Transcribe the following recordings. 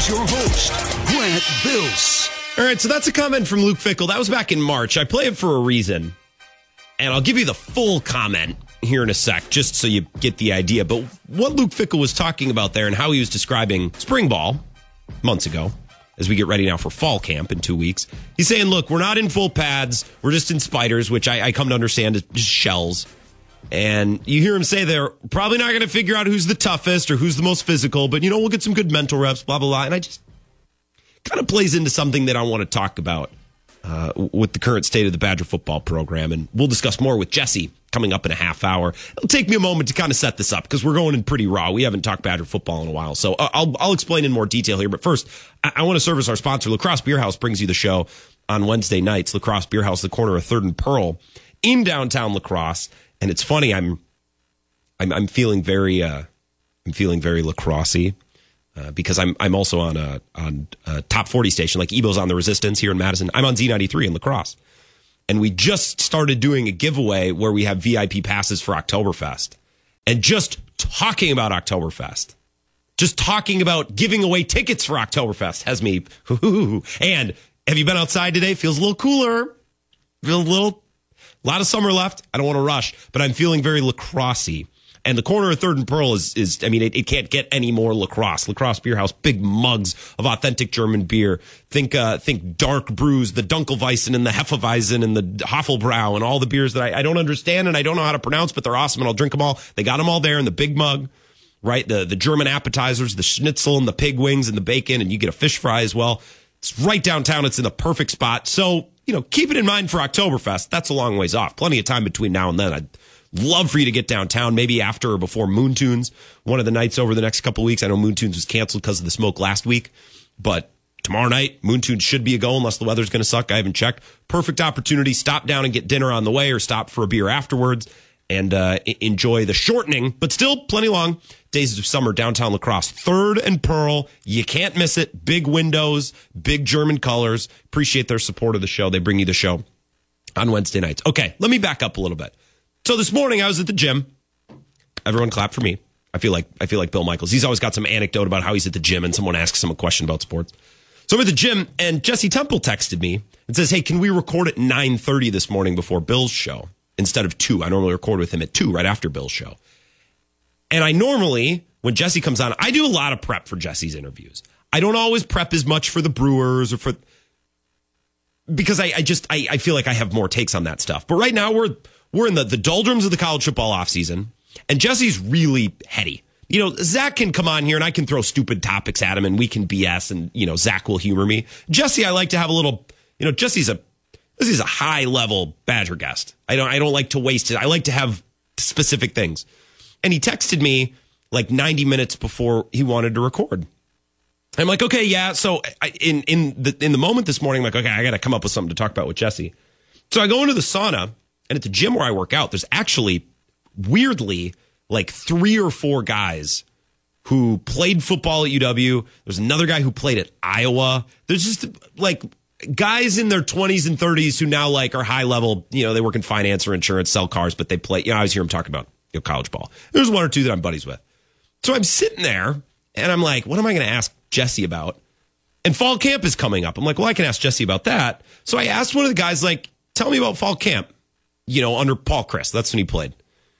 your host, Grant Bills. All right, so that's a comment from Luke Fickell. That was back in March. I play it for a reason, and I'll give you the full comment here in a sec, just so you get the idea. But what Luke Fickell was talking about there and how he was describing spring ball months ago, as we get ready now for fall camp in 2 weeks, he's saying, look, we're not in full pads. We're just in spiders, which I come to understand is just shells. And you hear him say they're probably not going to figure out who's the toughest or who's the most physical, but, we'll get some good mental reps, blah, blah, blah. And I just kind of plays into something that I want to talk about with the current state of the Badger football program. And we'll discuss more with Jesse coming up in a half hour. It'll take me a moment to kind of set this up because we're going in pretty raw. We haven't talked Badger football in a while. So I'll explain in more detail here. But first, I want to service our sponsor. La Crosse Beer House brings you the show on Wednesday nights. La Crosse Beer House, the corner of 3rd and Pearl in downtown La Crosse. And it's funny, I'm feeling very La Crosse-y. Because I'm also on a top 40 station, like Ebo's on the Resistance here in Madison. I'm on Z93 in La Crosse. And we just started doing a giveaway where we have VIP passes for Oktoberfest. And just talking about Oktoberfest, just talking about giving away tickets for Oktoberfest has me, and have you been outside today? Feels a little cooler. Feels a lot of summer left. I don't want to rush, but I'm feeling very La Crosse-y. And the corner of 3rd and Pearl is it can't get any more La Crosse. La Crosse Beer House, big mugs of authentic German beer. Think dark brews, the Dunkelweizen and the Hefeweizen and the Hoffelbrau and all the beers that I don't understand and I don't know how to pronounce, but they're awesome and I'll drink them all. They got them all there in the big mug, right? The German appetizers, the schnitzel and the pig wings and the bacon, and you get a fish fry as well. It's right downtown. It's in the perfect spot. So, keep it in mind for Oktoberfest. That's a long ways off. Plenty of time between now and then. I'd love for you to get downtown, maybe after or before Moon Tunes, one of the nights over the next couple of weeks. I know Moon Tunes was canceled because of the smoke last week, but tomorrow night, Moon Tunes should be a go unless the weather's going to suck. I haven't checked. Perfect opportunity. Stop down and get dinner on the way or stop for a beer afterwards and enjoy the shortening, but still plenty long days of summer downtown La Crosse. 3rd and Pearl. You can't miss it. Big windows, big German colors. Appreciate their support of the show. They bring you the show on Wednesday nights. Okay, let me back up a little bit. So this morning I was at the gym. Everyone clap for me. I feel like Bill Michaels. He's always got some anecdote about how he's at the gym and someone asks him a question about sports. So I'm at the gym and Jesse Temple texted me and says, hey, can we record at 9:30 this morning before Bill's show instead of 2? I normally record with him at 2 right after Bill's show. And I normally, when Jesse comes on, I do a lot of prep for Jesse's interviews. I don't always prep as much for the Brewers or because I feel like I have more takes on that stuff. But right now we're in the doldrums of the college football offseason, and Jesse's really heady. Zach can come on here, and I can throw stupid topics at him, and we can BS, and, Zach will humor me. Jesse, I like to have a little, Jesse's a high-level Badger guest. I don't like to waste it. I like to have specific things. And he texted me like 90 minutes before he wanted to record. I'm like, okay, yeah. So in the moment this morning, I'm like, okay, I got to come up with something to talk about with Jesse. So I go into the sauna. And at the gym where I work out, there's actually, weirdly, like 3 or 4 guys who played football at UW. There's another guy who played at Iowa. There's just like guys in their 20s and 30s who now like are high level. They work in finance or insurance, sell cars, but they play. I always hear them talking about college ball. There's 1 or 2 that I'm buddies with. So I'm sitting there and I'm like, what am I going to ask Jesse about? And fall camp is coming up. I'm like, well, I can ask Jesse about that. So I asked one of the guys, like, tell me about fall camp. Under Paul Chryst. That's when he played.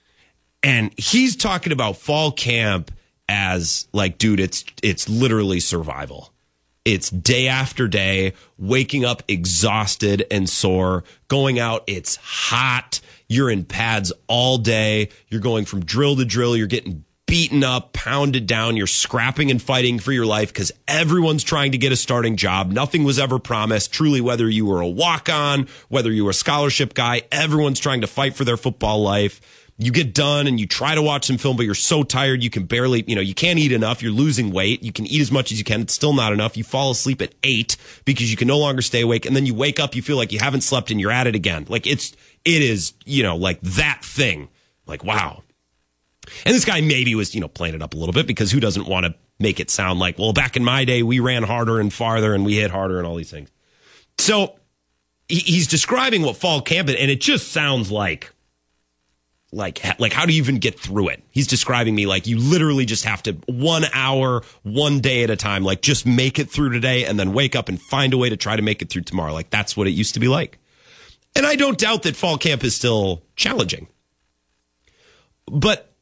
And he's talking about fall camp as like, dude, it's literally survival. It's day after day, waking up exhausted and sore, going out. It's hot. You're in pads all day. You're going from drill to drill. You're getting beaten up, pounded down. You're scrapping and fighting for your life because everyone's trying to get a starting job. Nothing was ever promised. Truly, whether you were a walk-on, whether you were a scholarship guy, everyone's trying to fight for their football life. You get done and you try to watch some film, but you're so tired you can barely, you can't eat enough. You're losing weight. You can eat as much as you can. It's still not enough. You fall asleep at 8 because you can no longer stay awake. And then you wake up, you feel like you haven't slept and you're at it again. Like it is, like that thing. Like, wow. And this guy maybe was, playing it up a little bit because who doesn't want to make it sound like, well, back in my day, we ran harder and farther and we hit harder and all these things. So he's describing what fall camp is, and it just sounds like like how do you even get through it? He's describing me like you literally just have to 1 hour, 1 day at a time, like just make it through today and then wake up and find a way to try to make it through tomorrow. Like that's what it used to be like. And I don't doubt that fall camp is still challenging. But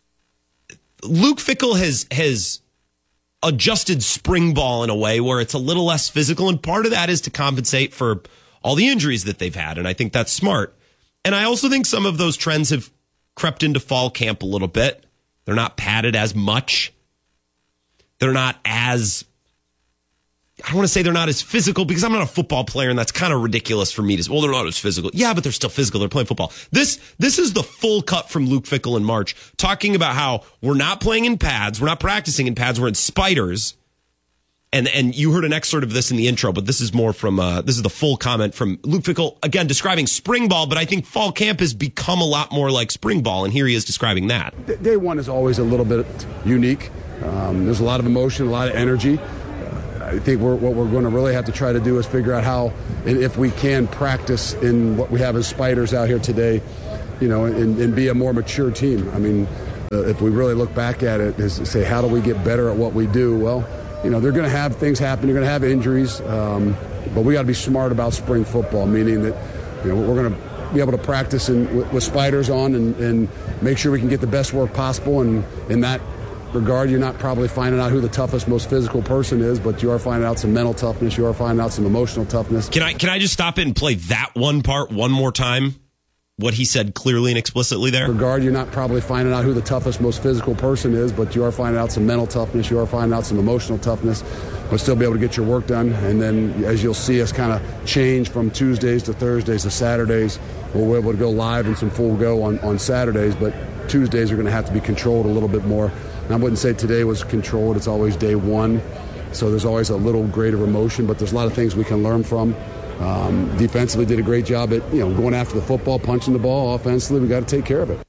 Luke Fickell has adjusted spring ball in a way where it's a little less physical. And part of that is to compensate for all the injuries that they've had. And I think that's smart. And I also think some of those trends have crept into fall camp a little bit. They're not padded as much. They're not as, I don't want to say they're not as physical because I'm not a football player and that's kind of ridiculous for me to say, well, they're not as physical. Yeah, but they're still physical. They're playing football. This is the full cut from Luke Fickell in March, talking about how we're not playing in pads. We're not practicing in pads. We're in spiders. And you heard an excerpt of this in the intro, but this is more from, this is the full comment from Luke Fickell, again, describing spring ball, but I think fall camp has become a lot more like spring ball, and here he is describing that. Day one is always a little bit unique. There's a lot of emotion, a lot of energy. I think what we're going to really have to try to do is figure out how, and if we can practice in what we have as spiders out here today, and be a more mature team. I mean, if we really look back at it, is say, how do we get better at what we do? Well, they're going to have things happen. You're going to have injuries, but we got to be smart about spring football, meaning that we're going to be able to practice with spiders on and make sure we can get the best work possible. And in that regard, you're not probably finding out who the toughest, most physical person is, but you are finding out some mental toughness. You are finding out some emotional toughness. Can I just stop it and play that one part one more time? What he said clearly and explicitly there? Regard, you're not probably finding out who the toughest, most physical person is, but you are finding out some mental toughness. You are finding out some emotional toughness, but still be able to get your work done. And then as you'll see us kind of change from Tuesdays to Thursdays to Saturdays, we'll be able to go live and some full go on Saturdays, but Tuesdays are going to have to be controlled a little bit more. And I wouldn't say today was controlled. It's always day one. So there's always a little greater emotion, but there's a lot of things we can learn from. Defensively did a great job at going after the football, punching the ball. Offensively, we got to take care of it.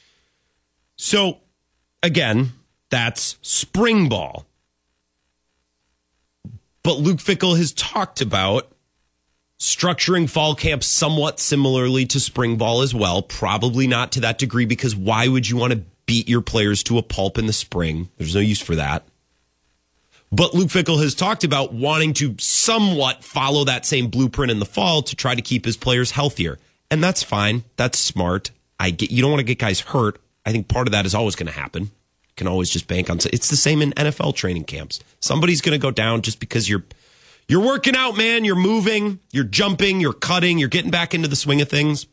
So, again, that's spring ball. But Luke Fickell has talked about structuring fall camp somewhat similarly to spring ball as well. Probably not to that degree, because why would you want to beat your players to a pulp in the spring? There's no use for that. But Luke Fickell has talked about wanting to somewhat follow that same blueprint in the fall to try to keep his players healthier. And that's fine. That's smart. You don't want to get guys hurt. I think part of that is always going to happen. You can always just bank on. It's the same in NFL training camps. Somebody's going to go down just because you're working out, man. You're moving, you're jumping, you're cutting, you're getting back into the swing of things.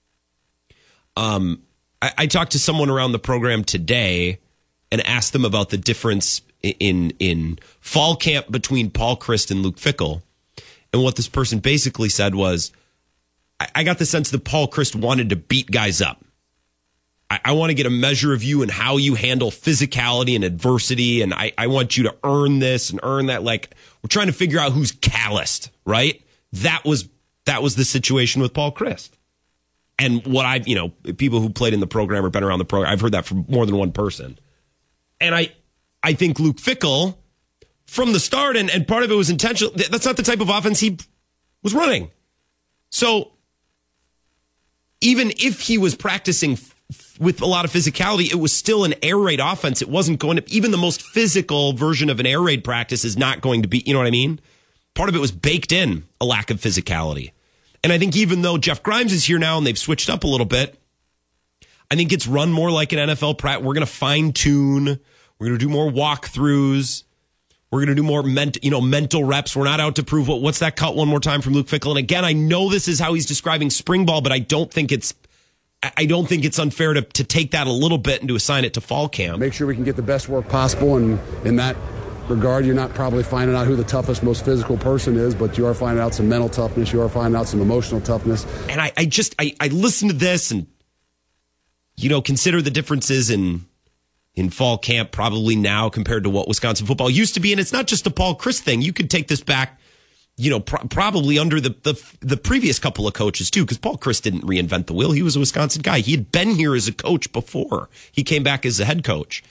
I talked to someone around the program today and asked them about the difference in fall camp between Paul Chryst and Luke Fickell. And what this person basically said was, I got the sense that Paul Chryst wanted to beat guys up. I want to get a measure of you and how you handle physicality and adversity. And I want you to earn this and earn that. Like, we're trying to figure out who's calloused, right? That was the situation with Paul Chryst. And what people who played in the program or been around the program, I've heard that from more than one person. And I think Luke Fickell, from the start, and part of it was intentional, that's not the type of offense he was running. So even if he was practicing with a lot of physicality, it was still an air raid offense. It wasn't going to, even the most physical version of an air raid practice is not going to be, you know what I mean? Part of it was baked in, a lack of physicality. And I think even though Jeff Grimes is here now and they've switched up a little bit, I think it's run more like an NFL practice. We're going to fine tune. We're going to do more walkthroughs. We're going to do more mental reps. We're not out to prove what's that cut one more time from Luke Fickell. And again, I know this is how he's describing spring ball, but I don't think it's unfair to take that a little bit and to assign it to fall camp. Make sure we can get the best work possible. And in that regard, you're not probably finding out who the toughest, most physical person is, but you are finding out some mental toughness. You are finding out some emotional toughness. And I listened to this and, consider the differences in fall camp probably now compared to what Wisconsin football used to be. And it's not just a Paul Chryst thing. You could take this back, probably under the previous couple of coaches too, because Paul Chryst didn't reinvent the wheel. He was a Wisconsin guy. He had been here as a coach before he came back as a head coach.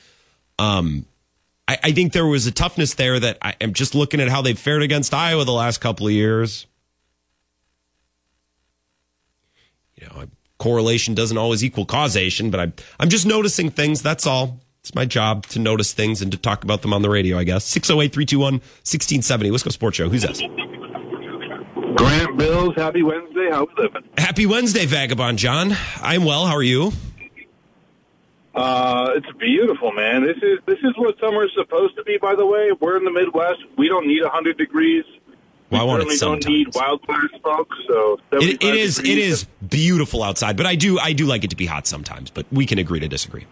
I think there was a toughness there that I am just looking at how they've fared against Iowa the last couple of years. correlation doesn't always equal causation, but I'm just noticing things. That's all. It's my job to notice things and to talk about them on the radio, I guess. 608-321-1670. Wisco Sports Show. Who's this? Grant Bills, happy Wednesday. How we living? Happy Wednesday, Vagabond John. I'm well. How are you? It's beautiful, man. This is what summer is supposed to be, by the way. We're in the Midwest. We don't need 100 degrees. Well, I want it We sometimes. don't need wildfire smoke, so It is 75 degrees. beautiful outside, but I do like it to be hot sometimes, but we can agree to disagree.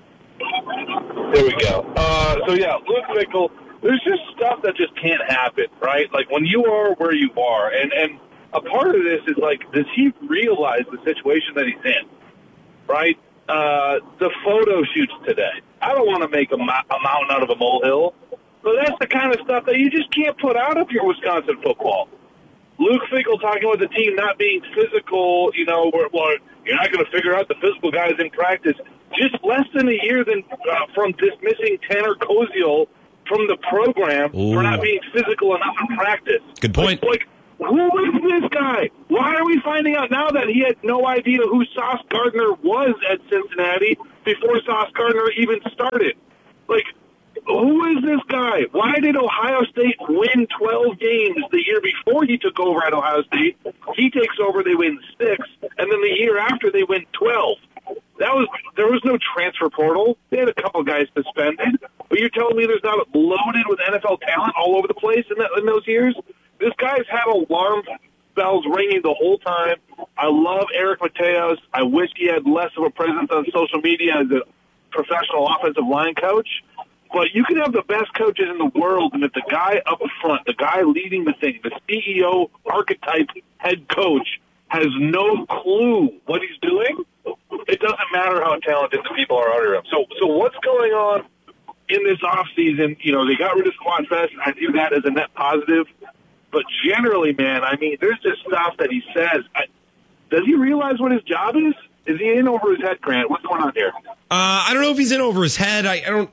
There we go. So, yeah, Luke Fickell, there's just stuff that just can't happen, right? Like, when you are where you are, and a part of this is, like, does he realize the situation that he's in, right? The photo shoots today. I don't want to make a mountain out of a molehill, but that's the kind of stuff that you just can't put out of your Wisconsin football. Luke Fickell talking about the team not being physical, you're not going to figure out the physical guys in practice. Just less than a year from dismissing Tanner Koziel from the program for not being physical enough in practice. Good point. Like, who is this guy? Why are we finding out now that he had no idea who Sauce Gardner was at Cincinnati before Sauce Gardner even started? Like, who is this guy? Why did Ohio State win 12 games the year before he took over at Ohio State? He takes over, they win 6, and then the year after they win 12. There was no transfer portal. They had a couple guys suspended. But you're telling me there's not loaded with NFL talent all over the place in those years? This guy's had alarm bells ringing the whole time. I love Eric Mateos. I wish he had less of a presence on social media as a professional offensive line coach. But you can have the best coaches in the world, and if the guy up front, the guy leading the thing, the CEO archetype head coach, has no clue what he's doing, it doesn't matter how talented the people are under him. So what's going on in this offseason? They got rid of Squad Fest. I view that as a net positive. But generally, man, I mean, there's just stuff that he says. Does he realize what his job is? Is he in over his head, Grant? What's going on here? I don't know if he's in over his head. I don't.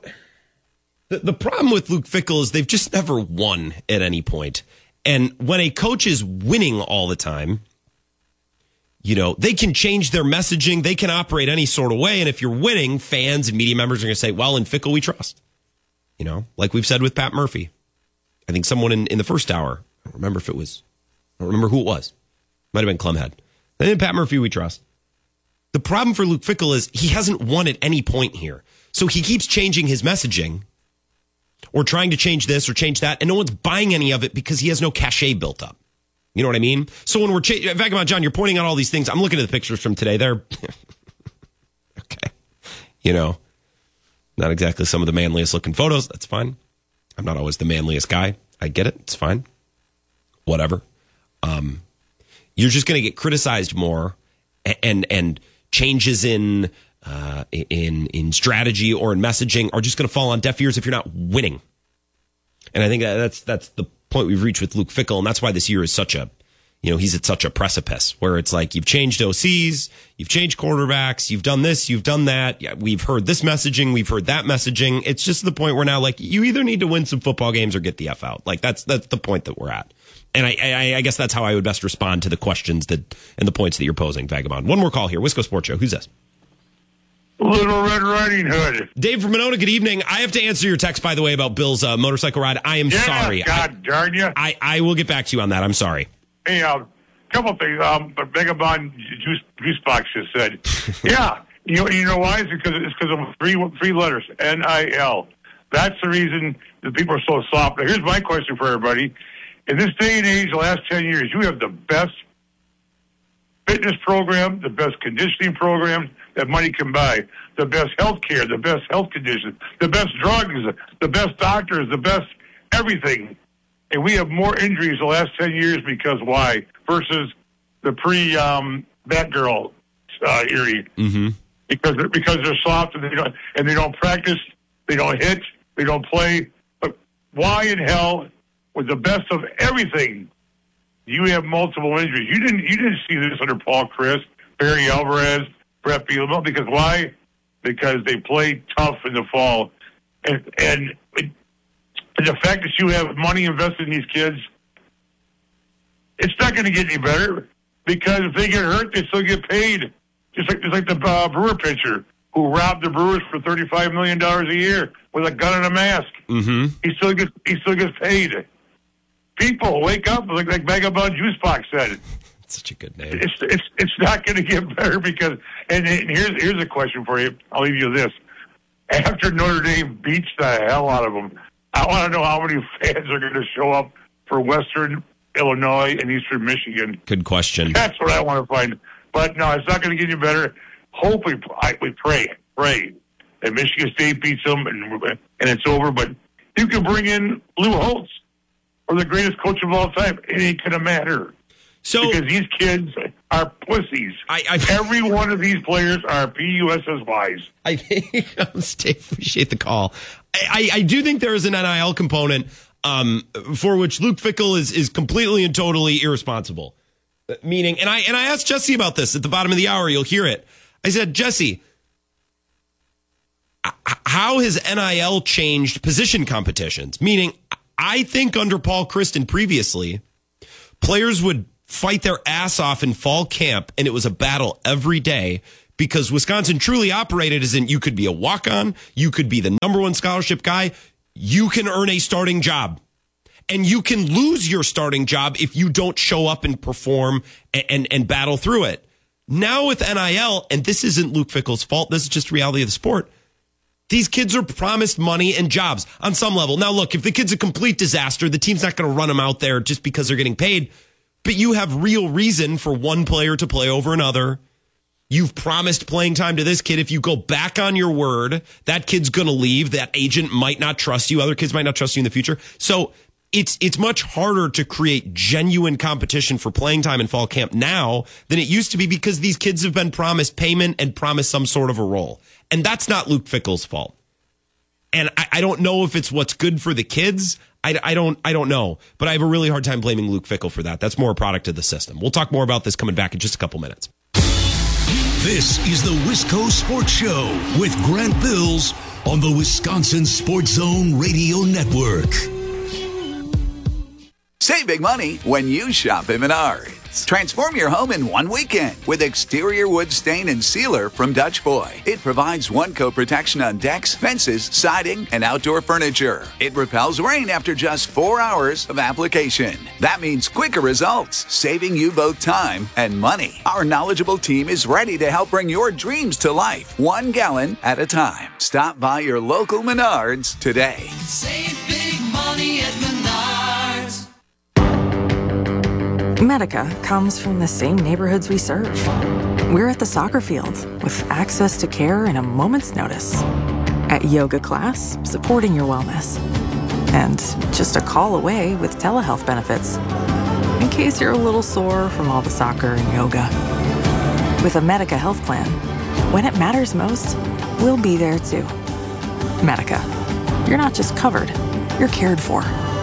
The problem with Luke Fickell is they've just never won at any point. And when a coach is winning all the time, they can change their messaging. They can operate any sort of way. And if you're winning, fans and media members are going to say, well, in Fickell we trust. Like we've said with Pat Murphy. I think someone in the first hour, I don't remember who it was. Might have been Clemhead. And then Pat Murphy we trust. The problem for Luke Fickell is he hasn't won at any point here. So he keeps changing his messaging or trying to change this or change that, and no one's buying any of it because he has no cachet built up. You know what I mean? So when we're Vagabond John, you're pointing out all these things. I'm looking at the pictures from today. They're okay. Not exactly some of the manliest looking photos. That's fine. I'm not always the manliest guy. I get it. It's fine. Whatever. You're just going to get criticized more, and changes in strategy or in messaging are just going to fall on deaf ears if you're not winning. And I think that's the point we've reached with Luke Fickell, and that's why this year is he's at such a precipice where it's like you've changed OCs, you've changed quarterbacks, you've done this, you've done that. Yeah, we've heard this messaging, we've heard that messaging. It's just the point where now, like, you either need to win some football games or get the F out. Like that's the point that we're at. And I guess that's how I would best respond to the questions and the points that you're posing, Vagabond. One more call here. Wisco Sports Show. Who's this? Little Red Riding Hood. Dave from Monona, good evening. I have to answer your text, by the way, about Bill's motorcycle ride. I am sorry. God darn you. I will get back to you on that. I'm sorry. Hey, couple things. But Vagabond Juicebox just said, yeah. You know why? It's because of three letters, NIL. That's the reason that people are so soft. Now, here's my question for everybody. In this day and age, the last 10 years, you have the best fitness program, the best conditioning program that money can buy, the best health care, the best health conditions, the best drugs, the best doctors, the best everything. And we have more injuries the last 10 years because why? Versus the pre-Batgirl era. Mm-hmm. Because they're soft and they don't practice, they don't hit, they don't play. But why in hell, with the best of everything, you have multiple injuries? You didn't see this under Paul Chryst, Barry Alvarez, Brett Bielema. Because why? Because they play tough in the fall, and the fact that you have money invested in these kids, it's not going to get any better. Because if they get hurt, they still get paid. It's like the Brewer pitcher who robbed the Brewers for $35 million a year with a gun and a mask. Mm-hmm. He still gets paid. People, wake up, like Vagabond Juicebox said. Such a good name. It's not going to get better because. And here's a question for you. I'll leave you with this. After Notre Dame beats the hell out of them, I want to know how many fans are going to show up for Western Illinois and Eastern Michigan. Good question. That's what I want to find. But no, it's not going to get any better. Hopefully, we pray that Michigan State beats them and it's over. But you can bring in Lou Holtz, or the greatest coach of all time. It ain't going to matter. So, because these kids are pussies. Every one of these players are PUSSYs. I think, Steve, appreciate the call. I do think there is an NIL component for which Luke Fickell is completely and totally irresponsible. Meaning, and I asked Jesse about this at the bottom of the hour. You'll hear it. I said, Jesse, how has NIL changed position competitions? Meaning, I think under Paul Christen previously, players would fight their ass off in fall camp, and it was a battle every day because Wisconsin truly operated as in you could be a walk-on, you could be the number one scholarship guy, you can earn a starting job. And you can lose your starting job if you don't show up and perform and battle through it. Now with NIL, and this isn't Luke Fickell's fault, this is just reality of the sport, these kids are promised money and jobs on some level. Now, look, if the kid's a complete disaster, the team's not going to run them out there just because they're getting paid. But you have real reason for one player to play over another. You've promised playing time to this kid. If you go back on your word, that kid's going to leave. That agent might not trust you. Other kids might not trust you in the future. So it's much harder to create genuine competition for playing time in fall camp now than it used to be because these kids have been promised payment and promised some sort of a role. And that's not Luke Fickell's fault. And I don't know if it's what's good for the kids. I don't know. But I have a really hard time blaming Luke Fickell for that. That's more a product of the system. We'll talk more about this coming back in just a couple minutes. This is the Wisco Sports Show with Grant Bills on the Wisconsin Sports Zone Radio Network. Save big money when you shop at Menards. Transform your home in one weekend with exterior wood stain and sealer from Dutch Boy. It provides one-coat protection on decks, fences, siding, and outdoor furniture. It repels rain after just 4 hours of application. That means quicker results, saving you both time and money. Our knowledgeable team is ready to help bring your dreams to life, 1 gallon at a time. Stop by your local Menards today. Save big money at Menards. Medica comes from the same neighborhoods we serve. We're at the soccer field with access to care in a moment's notice. At yoga class, supporting your wellness. And just a call away with telehealth benefits. In case you're a little sore from all the soccer and yoga. With a Medica health plan, when it matters most, we'll be there too. Medica. You're not just covered, you're cared for.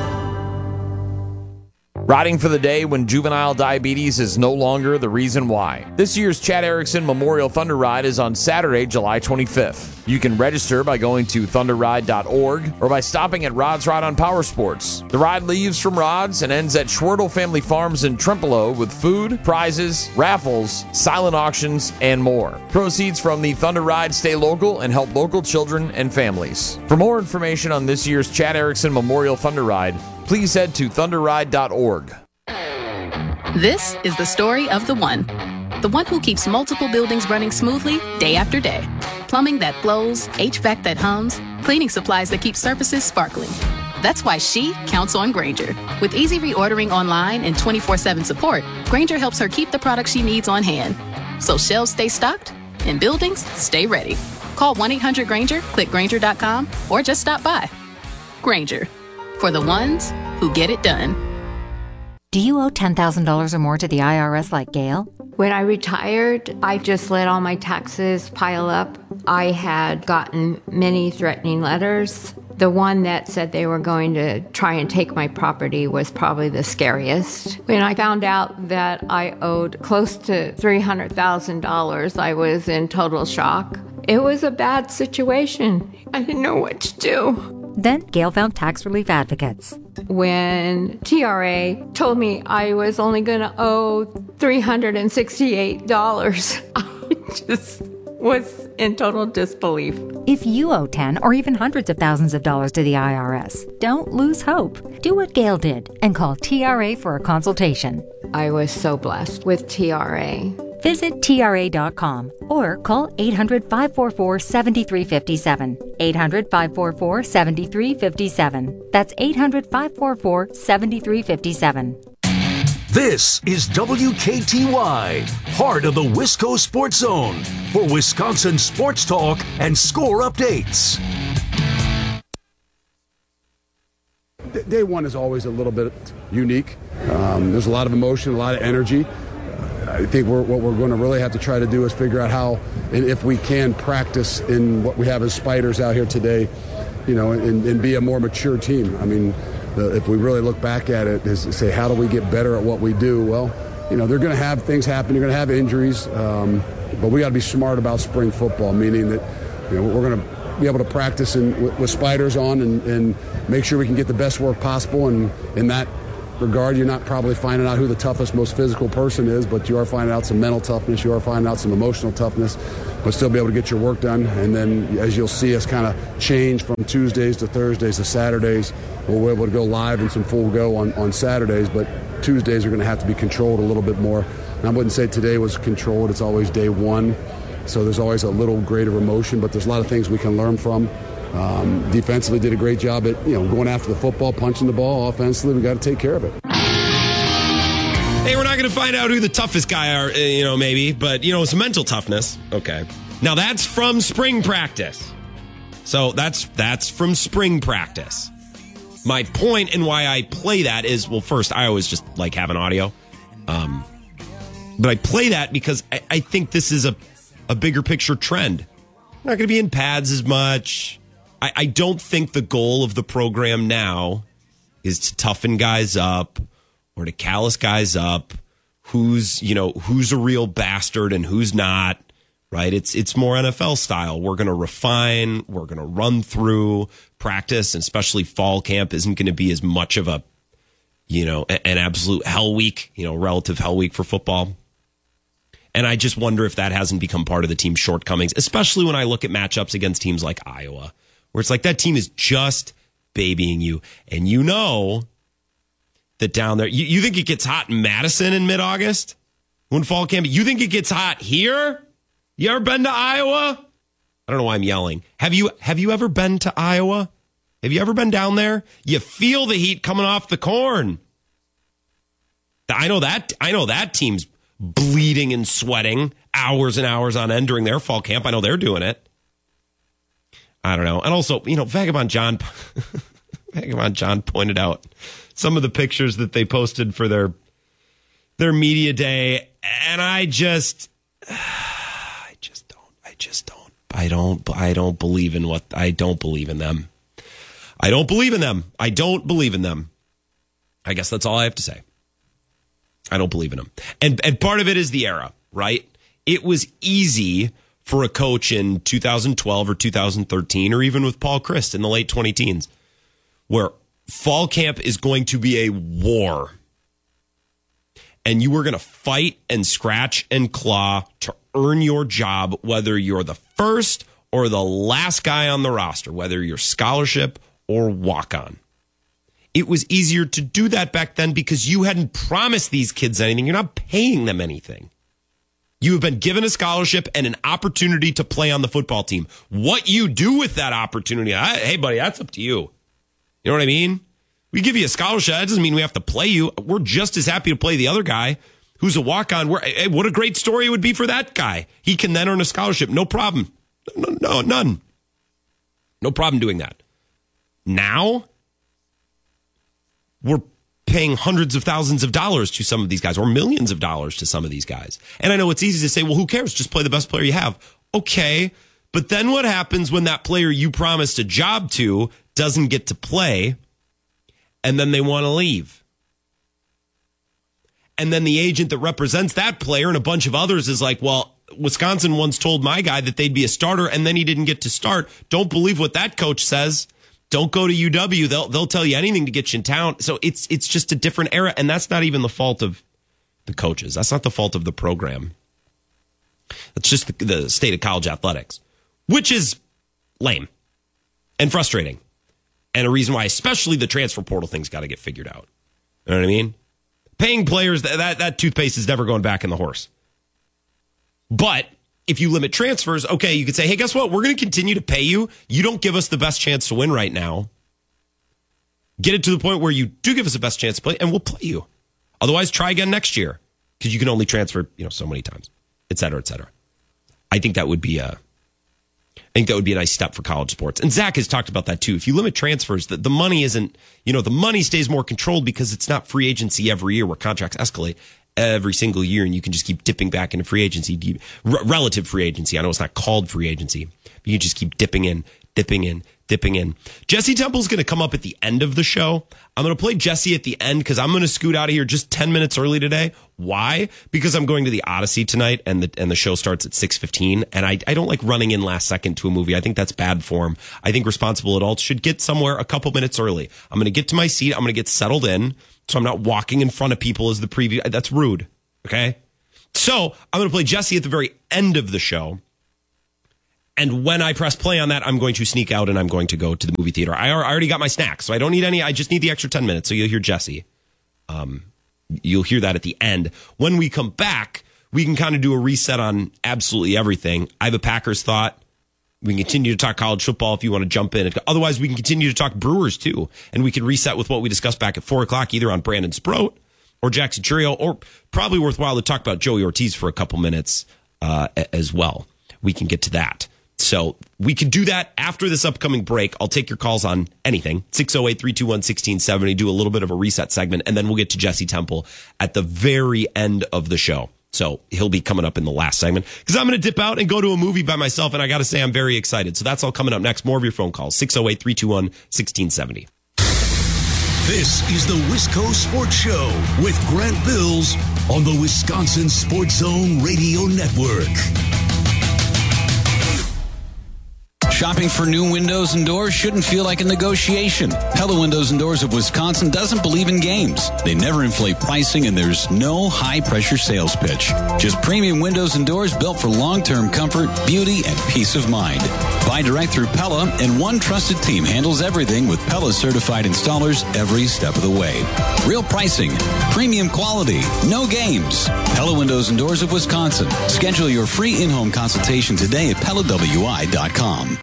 Riding for the day when juvenile diabetes is no longer the reason why. This year's Chad Erickson Memorial Thunder Ride is on Saturday, July 25th. You can register by going to thunderride.org or by stopping at Rod's Ride on Power Sports. The ride leaves from Rod's and ends at Schwertel Family Farms in Trempealeau with food, prizes, raffles, silent auctions, and more. Proceeds from the Thunder Ride stay local and help local children and families. For more information on this year's Chad Erickson Memorial Thunder Ride, please head to thunderride.org. This is the story of the one who keeps multiple buildings running smoothly day after day. Plumbing that flows, HVAC that hums, cleaning supplies that keep surfaces sparkling. That's why she counts on Grainger. With easy reordering online and 24/7 support, Grainger helps her keep the products she needs on hand. So shelves stay stocked and buildings stay ready. Call 1-800-GRAINGER, click Grainger.com, or just stop by. Grainger. For the ones who get it done. Do you owe $10,000 or more to the IRS like Gail? When I retired, I just let all my taxes pile up. I had gotten many threatening letters. The one that said they were going to try and take my property was probably the scariest. When I found out that I owed close to $300,000, I was in total shock. It was a bad situation. I didn't know what to do. Then Gail found tax relief advocates. When TRA told me I was only going to owe $368, just was in total disbelief. If you owe 10 or even hundreds of thousands of dollars to the IRS, don't lose hope. Do what Gail did and call TRA for a consultation. I was so blessed with TRA. Visit TRA.com or call 800-544-7357. 800-544-7357. That's 800-544-7357. This is WKTY, heart of the Wisco Sports Zone, for Wisconsin sports talk and score updates. Day one is always a little bit unique. There's a lot of emotion, a lot of energy. I think what we're going to really have to try to do is figure out how, and if we can, practice in what we have as Spiders out here today, and be a more mature team. I mean, if we really look back at it, is say, how do we get better at what we do? Well, they're going to have things happen. You're going to have injuries, but we got to be smart about spring football, meaning that we're going to be able to practice with Spiders on and make sure we can get the best work possible. And in that regard, you're not probably finding out who the toughest, most physical person is, but you are finding out some mental toughness. You are finding out some emotional toughness, but still be able to get your work done. And then as you'll see us kind of change from Tuesdays to Thursdays to Saturdays, we'll be able to go live and some full go on Saturdays, but Tuesdays are going to have to be controlled a little bit more. And I wouldn't say today was controlled. It's always day one. So there's always a little greater emotion, but there's a lot of things we can learn from. Defensively did a great job at going after the football, punching the ball. Offensively, we got to take care of it. Hey, we're not going to find out who the toughest guy are, maybe, but, it's mental toughness. Okay. Now, that's from spring practice. So that's from spring practice. My point and why I play that is, well, first, I always just like having audio. But I play that because I think this is a bigger picture trend. We're not going to be in pads as much. I don't think the goal of the program now is to toughen guys up or to callous guys up. Who's a real bastard and who's not, right? It's more NFL style. We're going to refine. We're going to run through practice, and especially fall camp isn't going to be as much of an absolute hell week, relative hell week for football. And I just wonder if that hasn't become part of the team's shortcomings, especially when I look at matchups against teams like Iowa, where it's like that team is just babying you. And that down there, you think it gets hot in Madison in mid-August when fall camp? You think it gets hot here? You ever been to Iowa? I don't know why I'm yelling. Have you ever been to Iowa? Have you ever been down there? You feel the heat coming off the corn. I know that team's bleeding and sweating hours and hours on end during their fall camp. I know they're doing it. I don't know. And also, Vagabond John pointed out some of the pictures that they posted for their media day, and I don't believe in them. I don't believe in them. I don't believe in them. I guess that's all I have to say. I don't believe in them. And part of it is the era, right? It was easy for a coach in 2012 or 2013, or even with Paul Chryst in the late 2010s, where fall camp is going to be a war. And you were going to fight and scratch and claw to earn your job, whether you're the first or the last guy on the roster, whether you're scholarship or walk-on. It was easier to do that back then because you hadn't promised these kids anything. You're not paying them anything. You have been given a scholarship and an opportunity to play on the football team. What you do with that opportunity, hey, buddy, that's up to you. You know what I mean? We give you a scholarship. That doesn't mean we have to play you. We're just as happy to play the other guy who's a walk-on. Hey, what a great story it would be for that guy. He can then earn a scholarship. No problem. No, none. No problem doing that. Now, we're paying hundreds of thousands of dollars to some of these guys, or millions of dollars to some of these guys. And I know it's easy to say, well, who cares? Just play the best player you have. Okay, but then what happens when that player you promised a job to doesn't get to play, and then they want to leave? And then the agent that represents that player and a bunch of others is like, well, Wisconsin once told my guy that they'd be a starter, and then he didn't get to start. Don't believe what that coach says. Don't go to UW. They'll tell you anything to get you in town. So it's just a different era, and that's not even the fault of the coaches. That's not the fault of the program. That's just the state of college athletics, which is lame and frustrating. And a reason why especially the transfer portal thing's got to get figured out. You know what I mean? Paying players, that toothpaste is never going back in the horse. But if you limit transfers, okay, you could say, hey, guess what? We're going to continue to pay you. You don't give us the best chance to win right now. Get it to the point where you do give us the best chance to play, and we'll play you. Otherwise, try again next year because you can only transfer, so many times, et cetera, et cetera. I think that would be a nice step for college sports. And Zach has talked about that too. If you limit transfers, the money isn't, the money stays more controlled because it's not free agency every year where contracts escalate every single year and you can just keep dipping back into free agency, relative free agency. I know it's not called free agency, but you just keep dipping in. Jesse Temple's going to come up at the end of the show. I'm going to play Jesse at the end because I'm going to scoot out of here just 10 minutes early today. Why? Because I'm going to the Odyssey tonight and the show starts at 6:15. And I don't like running in last second to a movie. I think that's bad form. I think responsible adults should get somewhere a couple minutes early. I'm going to get to my seat. I'm going to get settled in so I'm not walking in front of people as the preview. That's rude. Okay. So I'm going to play Jesse at the very end of the show. And when I press play on that, I'm going to sneak out and I'm going to go to the movie theater. I already got my snacks, so I don't need any. I just need the extra 10 minutes. So you'll hear Jesse. You'll hear that at the end. When we come back, we can kind of do a reset on absolutely everything. I have a Packers thought. We can continue to talk college football if you want to jump in. Otherwise, we can continue to talk Brewers too. And we can reset with what we discussed back at 4 o'clock, either on Brandon Sproat or Jackson Churio, or probably worthwhile to talk about Joey Ortiz for a couple minutes as well. We can get to that. So we can do that after this upcoming break. I'll take your calls on anything. 608-321-1670. Do a little bit of a reset segment, and then we'll get to Jesse Temple at the very end of the show. So he'll be coming up in the last segment because I'm going to dip out and go to a movie by myself, and I got to say I'm very excited. So that's all coming up next. More of your phone calls. 608-321-1670. This is the Wisco Sports Show with Grant Bills on the Wisconsin Sports Zone Radio Network. Shopping for new windows and doors shouldn't feel like a negotiation. Pella Windows and Doors of Wisconsin doesn't believe in games. They never inflate pricing, and there's no high-pressure sales pitch. Just premium windows and doors built for long-term comfort, beauty, and peace of mind. Buy direct through Pella, and one trusted team handles everything with Pella-certified installers every step of the way. Real pricing, premium quality, no games. Pella Windows and Doors of Wisconsin. Schedule your free in-home consultation today at PellaWI.com.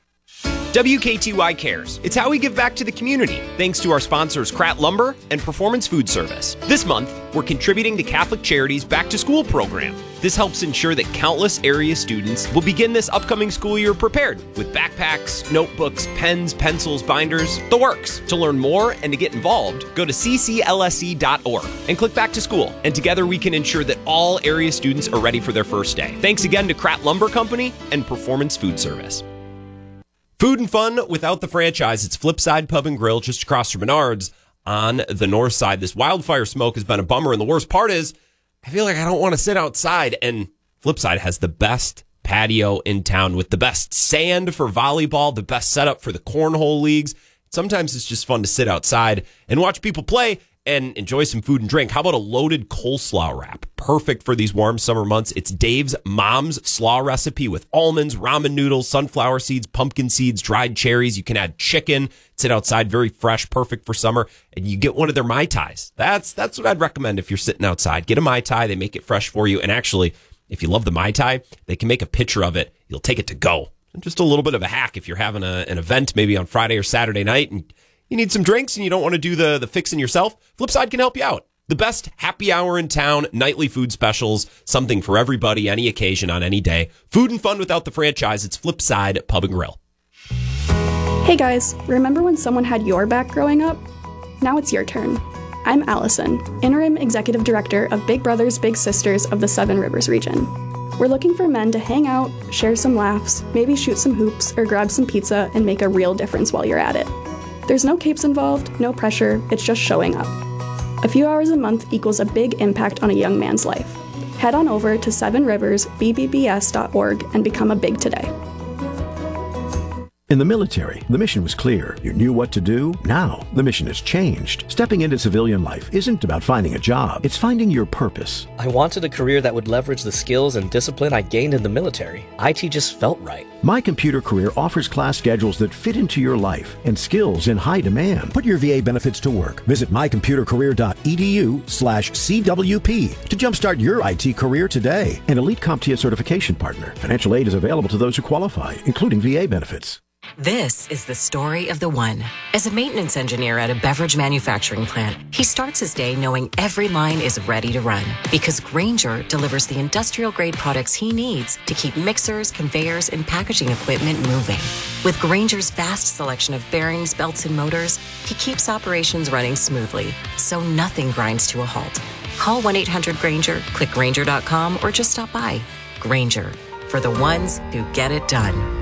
WKTY cares. It's how we give back to the community, thanks to our sponsors Kratt Lumber and Performance Food Service. This month, we're contributing to Catholic Charities' Back to School program. This helps ensure that countless area students will begin this upcoming school year prepared with backpacks, notebooks, pens, pencils, binders, the works. To learn more and to get involved, go to cclse.org and click Back to School. And together we can ensure that all area students are ready for their first day. Thanks again to Kratt Lumber Company and Performance Food Service. Food and fun without the franchise. It's Flipside Pub and Grill just across from Menards on the north side. This wildfire smoke has been a bummer, and the worst part is I feel like I don't want to sit outside, and Flipside has the best patio in town with the best sand for volleyball, the best setup for the cornhole leagues. Sometimes it's just fun to sit outside and watch people play and enjoy some food and drink. How about a loaded coleslaw wrap? Perfect for these warm summer months. It's Dave's Mom's Slaw recipe with almonds, ramen noodles, sunflower seeds, pumpkin seeds, dried cherries. You can add chicken, sit outside, very fresh, perfect for summer. And you get one of their Mai Tais. That's what I'd recommend if you're sitting outside. Get a Mai Tai. They make it fresh for you. And actually, if you love the Mai Tai, they can make a picture of it. You'll take it to go. And just a little bit of a hack if you're having an event maybe on Friday or Saturday night and you need some drinks and you don't want to do the fixing yourself, Flipside can help you out. The best happy hour in town, nightly food specials, something for everybody, any occasion, on any day. Food and fun without the franchise. It's Flipside Pub and Grill. Hey guys, remember when someone had your back growing up? Now it's your turn. I'm Allison, Interim Executive Director of Big Brothers Big Sisters of the Seven Rivers region. We're looking for men to hang out, share some laughs, maybe shoot some hoops or grab some pizza and make a real difference while you're at it. There's no capes involved, no pressure, it's just showing up. A few hours a month equals a big impact on a young man's life. Head on over to sevenriversbbbs.org and become a big today. In the military, the mission was clear. You knew what to do. Now, the mission has changed. Stepping into civilian life isn't about finding a job. It's finding your purpose. I wanted a career that would leverage the skills and discipline I gained in the military. IT just felt right. My Computer Career offers class schedules that fit into your life and skills in high demand. Put your VA benefits to work. Visit mycomputercareer.edu/CWP to jumpstart your IT career today. An Elite CompTIA certification partner. Financial aid is available to those who qualify, including VA benefits. This is the story of the one. As a maintenance engineer at a beverage manufacturing plant, he starts his day knowing every line is ready to run because Grainger delivers the industrial-grade products he needs to keep mixers, conveyors, and packaging equipment moving. With Grainger's vast selection of bearings, belts, and motors, he keeps operations running smoothly, so nothing grinds to a halt. Call 1-800-GRAINGER, click Grainger.com, or just stop by. Grainger, for the ones who get it done.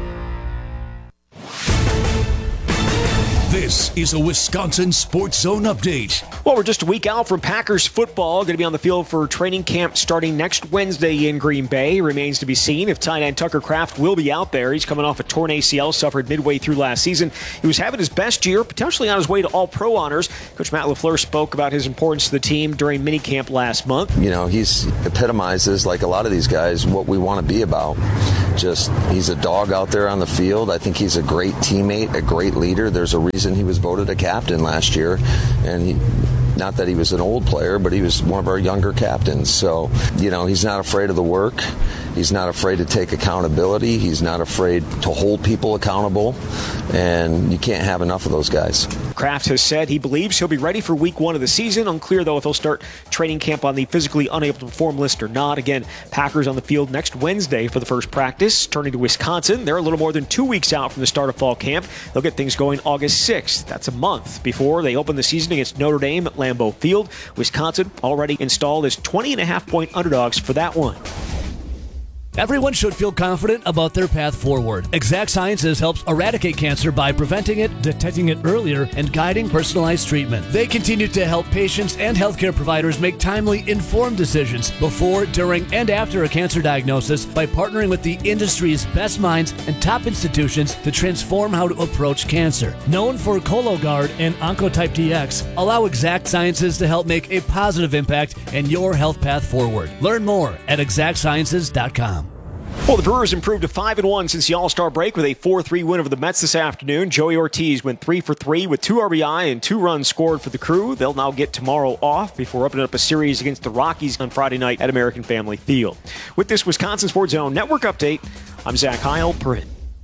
This is a Wisconsin Sports Zone update. Well, we're just a week out from Packers football. Going to be on the field for training camp starting next Wednesday in Green Bay. Remains to be seen if tight end Tucker Kraft will be out there. He's coming off a torn ACL suffered midway through last season. He was having his best year, potentially on his way to All-Pro honors. Coach Matt LaFleur spoke about his importance to the team during minicamp last month. You know, he's epitomizes, like a lot of these guys, what we want to be about. Just, he's a dog out there on the field. I think he's a great teammate, a great leader. There's a reason he was voted a captain last year, and not that he was an old player, but he was one of our younger captains. So, you know, he's not afraid of the work. He's not afraid to take accountability. He's not afraid to hold people accountable, and you can't have enough of those guys. Kraft has said he believes he'll be ready for week 1 of the season. Unclear, though, if he'll start training camp on the physically unable to perform list or not. Again, Packers on the field next Wednesday for the first practice. Turning to Wisconsin, they're a little more than 2 weeks out from the start of fall camp. They'll get things going August 6th. That's a month before they open the season against Notre Dame at Lambeau Field. Wisconsin already installed as 20.5-point underdogs for that one. Everyone should feel confident about their path forward. Exact Sciences helps eradicate cancer by preventing it, detecting it earlier, and guiding personalized treatment. They continue to help patients and healthcare providers make timely, informed decisions before, during, and after a cancer diagnosis by partnering with the industry's best minds and top institutions to transform how to approach cancer. Known for Cologuard and Oncotype DX, allow Exact Sciences to help make a positive impact in your health path forward. Learn more at exactsciences.com. Well, the Brewers improved to 5-1 since the All-Star break with a 4-3 win over the Mets this afternoon. Joey Ortiz went 3 for 3 with 2 RBI and 2 runs scored for the Crew. They'll now get tomorrow off before opening up a series against the Rockies on Friday night at American Family Field. With this Wisconsin Sports Zone Network update, I'm Zach Heil-Perrin.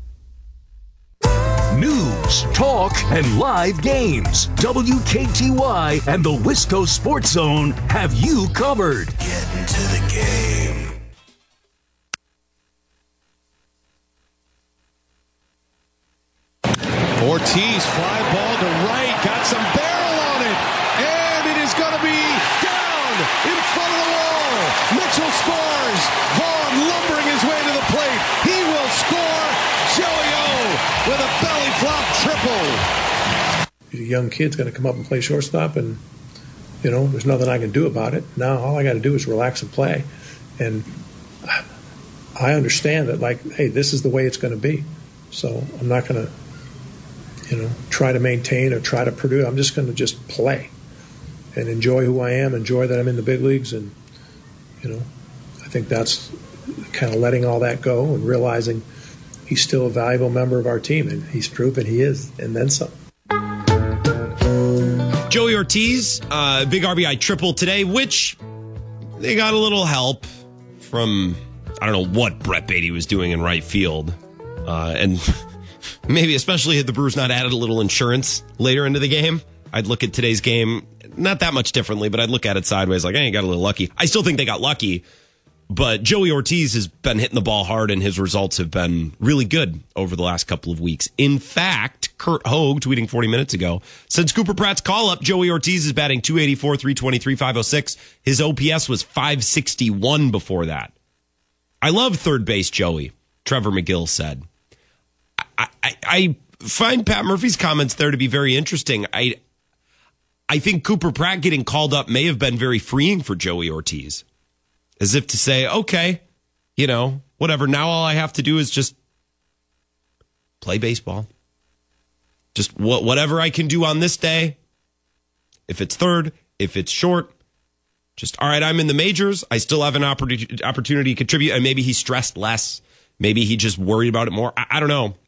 News, talk, and live games. WKTY and the Wisco Sports Zone have you covered. Get into the game. Ortiz, fly ball to right, got some barrel on it, and it is going to be down in front of the wall. Mitchell scores. Vaughn lumbering his way to the plate. He will score. Joey O with a belly flop triple. A young kid's going to come up and play shortstop, and you know there's nothing I can do about it. Now all I got to do is relax and play, and I understand that. Like, hey, this is the way it's going to be. So I'm not going to, try to maintain or try to produce. I'm just going to just play and enjoy who I am, enjoy that I'm in the big leagues. And, I think that's kind of letting all that go and realizing he's still a valuable member of our team, and he's proven he is, and then some. Joey Ortiz, big RBI triple today, which they got a little help from, I don't know what Brett Beatty was doing in right field. And maybe especially had the Brewers not added a little insurance later into the game, I'd look at today's game not that much differently, but I'd look at it sideways like, hey, got a little lucky. I still think they got lucky, but Joey Ortiz has been hitting the ball hard, and his results have been really good over the last couple of weeks. In fact, Kurt Hogue, tweeting 40 minutes ago, since Cooper Pratt's call-up, Joey Ortiz is batting .284, .323, .506. His OPS was .561 before that. I love third base Joey, Trevor McGill said. I find Pat Murphy's comments there to be very interesting. I think Cooper Pratt getting called up may have been very freeing for Joey Ortiz. As if to say, okay, whatever. Now all I have to do is just play baseball. Just whatever I can do on this day. If it's third, if it's short, just, all right, I'm in the majors. I still have an opportunity to contribute. And maybe he stressed less. Maybe he just worried about it more. I don't know.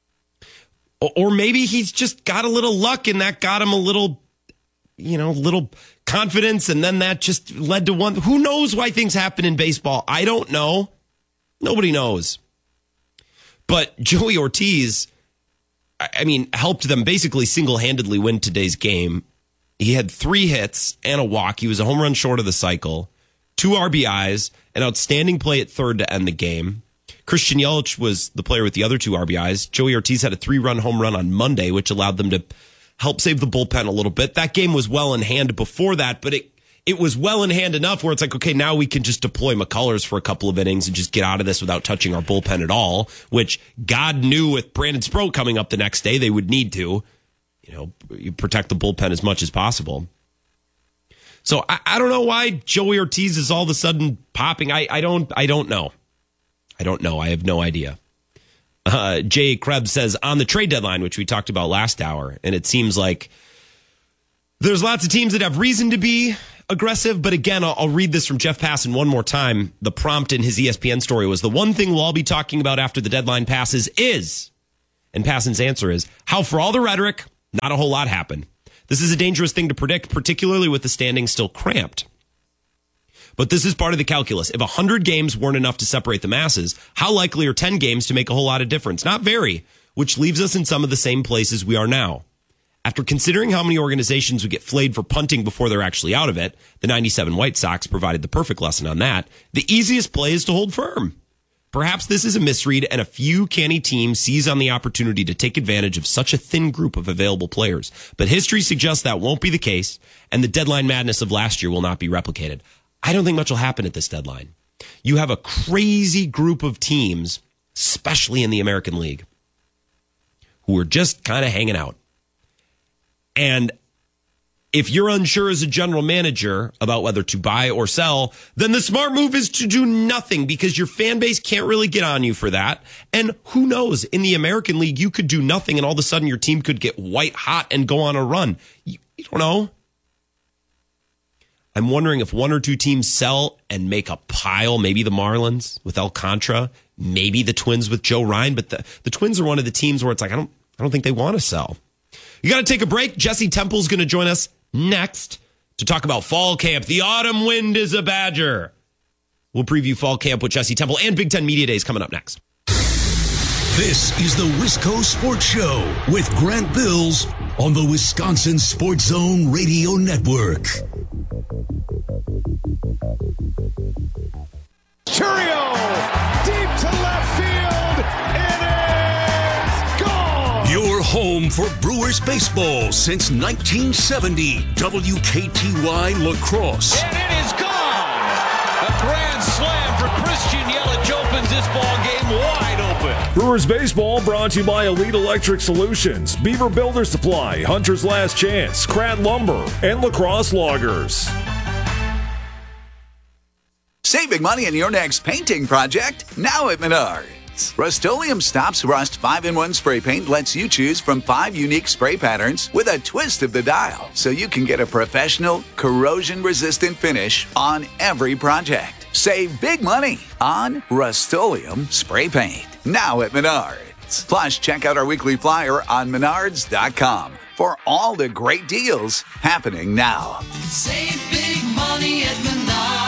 Or maybe he's just got a little luck and that got him a little, little confidence. And then that just led to one. Who knows why things happen in baseball? I don't know. Nobody knows. But Joey Ortiz, helped them basically single-handedly win today's game. He had 3 hits and a walk. He was a home run short of the cycle, 2 RBIs, an outstanding play at third to end the game. Christian Yelich was the player with the other 2 RBIs. Joey Ortiz had a 3-run home run on Monday, which allowed them to help save the bullpen a little bit. That game was well in hand before that, but it was well in hand enough where it's like, okay, now we can just deploy McCullers for a couple of innings and just get out of this without touching our bullpen at all, which God knew with Brandon Sproat coming up the next day, they would need to, you protect the bullpen as much as possible. So I don't know why Joey Ortiz is all of a sudden popping. I don't know. I don't know. I have no idea. Jay Krebs says on the trade deadline, which we talked about last hour, and it seems like there's lots of teams that have reason to be aggressive. But again, I'll read this from Jeff Passan one more time. The prompt in his ESPN story was the one thing we'll all be talking about after the deadline passes is, and Passan's answer is, how for all the rhetoric, not a whole lot happened. This is a dangerous thing to predict, particularly with the standings still cramped. But this is part of the calculus. If 100 games weren't enough to separate the masses, how likely are 10 games to make a whole lot of difference? Not very, which leaves us in some of the same places we are now. After considering how many organizations would get flayed for punting before they're actually out of it, the 97 White Sox provided the perfect lesson on that. The easiest play is to hold firm. Perhaps this is a misread and a few canny teams seize on the opportunity to take advantage of such a thin group of available players. But history suggests that won't be the case, and the deadline madness of last year will not be replicated. I don't think much will happen at this deadline. You have a crazy group of teams, especially in the American League, who are just kind of hanging out. And if you're unsure as a general manager about whether to buy or sell, then the smart move is to do nothing because your fan base can't really get on you for that. And who knows, in the American League, you could do nothing and all of a sudden your team could get white hot and go on a run. You don't know. I'm wondering if 1 or 2 teams sell and make a pile, maybe the Marlins with Alcantara, maybe the Twins with Joe Ryan, but the Twins are one of the teams where it's like, I don't think they want to sell. You got to take a break. Jesse Temple's going to join us next to talk about fall camp. The autumn wind is a badger. We'll preview fall camp with Jesse Temple and Big Ten Media Days coming up next. This is the Wisco Sports Show with Grant Bills on the Wisconsin Sports Zone Radio Network. Churio, deep to left field. It is gone. Your home for Brewers baseball since 1970. WKTY La Crosse. And it is gone. A grand slam for Christian Yelich opens this ball game wide open. Brewers baseball brought to you by Elite Electric Solutions, Beaver Builder Supply, Hunter's Last Chance, Kratt Lumber, and La Crosse Loggers. Save big money in your next painting project now at Menards. Rust-Oleum Stops Rust 5-in-1 spray paint lets you choose from 5 unique spray patterns with a twist of the dial, so you can get a professional, corrosion-resistant finish on every project. Save big money on Rust-Oleum spray paint now at Menards. Plus, check out our weekly flyer on Menards.com for all the great deals happening now. Save big money at Menards.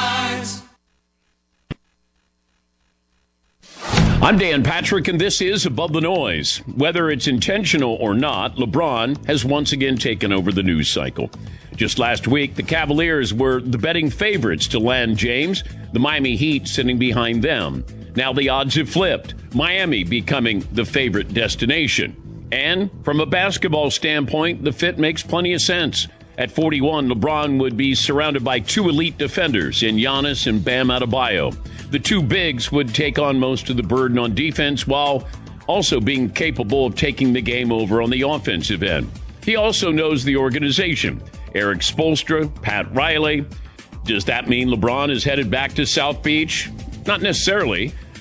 I'm Dan Patrick, and this is Above the Noise. Whether it's intentional or not, LeBron has once again taken over the news cycle. Just last week, the Cavaliers were the betting favorites to land James, the Miami Heat sitting behind them. Now the odds have flipped, Miami becoming the favorite destination. And from a basketball standpoint, the fit makes plenty of sense. At 41, LeBron would be surrounded by 2 elite defenders in Giannis and Bam Adebayo. The 2 bigs would take on most of the burden on defense while also being capable of taking the game over on the offensive end. He also knows the organization. Eric Spoelstra, Pat Riley. Does that mean LeBron is headed back to South Beach? Not necessarily.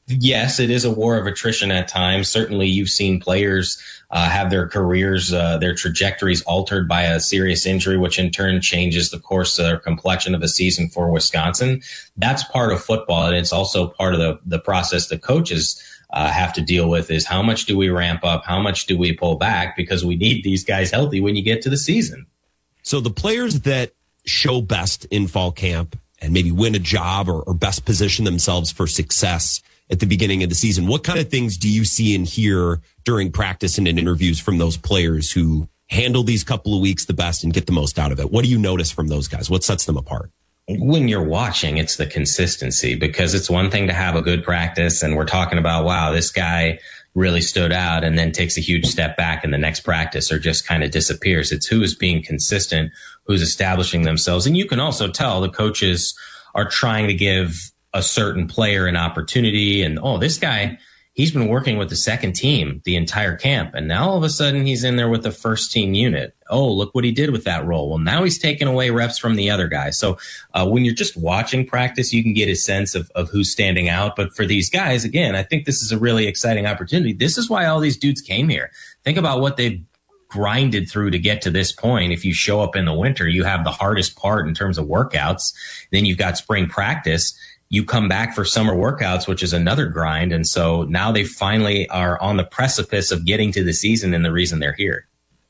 Yes, it is a war of attrition at times. Certainly, you've seen players have their careers, their trajectories altered by a serious injury, which in turn changes the course or complexion of a season for Wisconsin. That's part of football, and it's also part of the process the coaches have to deal with is how much do we ramp up? How much do we pull back? Because we need these guys healthy when you get to the season. So the players that show best in fall camp and maybe win a job or best position themselves for success at the beginning of the season, what kind of things do you see and hear during practice and in interviews from those players who handle these couple of weeks the best and get the most out of it? What do you notice from those guys? What sets them apart? When you're watching, it's the consistency, because it's one thing to have a good practice and we're talking about, wow, this guy really stood out, and then takes a huge step back in the next practice or just kind of disappears. It's who is being consistent, who's establishing themselves. And you can also tell the coaches are trying to give a certain player an opportunity. And, oh, this guy, he's been working with the second team the entire camp. And now all of a sudden he's in there with the first team unit. Oh, look what he did with that role. Well, now he's taking away reps from the other guy. So when you're just watching practice, you can get a sense of who's standing out. But for these guys, again, I think this is a really exciting opportunity. This is why all these dudes came here. Think about what they've grinded through to get to this point. If you show up in the winter, you have the hardest part in terms of workouts. Then you've got spring practice. You come back for summer workouts, which is another grind. And so now they finally are on the precipice of getting to the season and the reason they're here.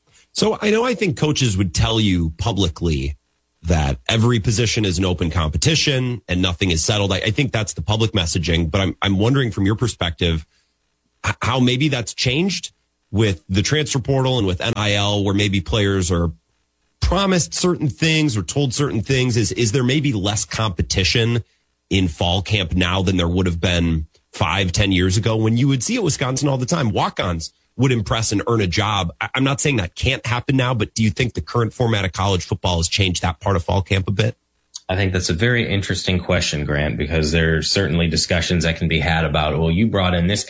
So I think coaches would tell you publicly that every position is an open competition and nothing is settled. I think that's the public messaging, but I'm wondering from your perspective how maybe that's changed with the transfer portal and with NIL, where maybe players are promised certain things or told certain things. Is there maybe less competition in fall camp now than there would have been 5-10 years ago when you would see at Wisconsin all the time? Walk-ons would impress and earn a job. I'm not saying that can't happen now, but do you think the current format of college football has changed that part of fall camp a bit? I think that's a very interesting question, Grant, because there's certainly discussions that can be had about, well, you brought in this